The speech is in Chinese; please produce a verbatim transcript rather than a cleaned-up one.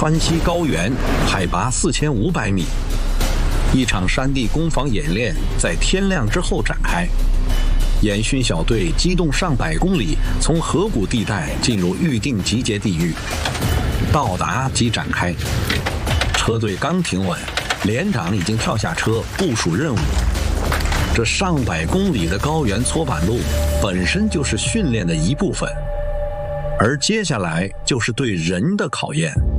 川西高原，海拔四千五百米，一场山地攻防演练在天亮之后展开。演训小队机动上百公里，从河谷地带进入预定集结地域，到达即展开。车队刚停稳，连长已经跳下车部署任务。这上百公里的高原搓板路本身就是训练的一部分，而接下来就是对人的考验。